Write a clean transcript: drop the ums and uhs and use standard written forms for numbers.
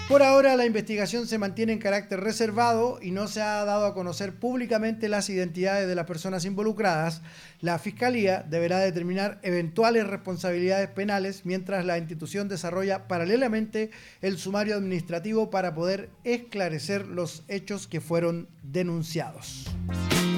Por ahora, la investigación se mantiene en carácter reservado y no se ha dado a conocer públicamente las identidades de las personas involucradas. La Fiscalía deberá determinar eventuales responsabilidades penales mientras la institución desarrolla paralelamente el sumario administrativo para poder esclarecer los hechos que fueron denunciados.